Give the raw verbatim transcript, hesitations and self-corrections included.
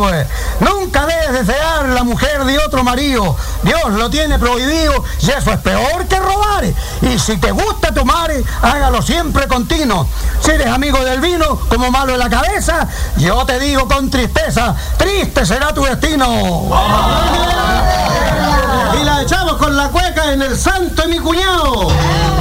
pues. Nunca debes desear la mujer de otro marido. Dios lo tiene prohibido y eso es peor que robar. Y si te gusta tomar, hágalo siempre continuo. Si eres amigo del vino, como malo en la cabeza, yo te digo con tristeza, triste será tu destino. Y la echamos con la cueca en el santo de mi cuñado.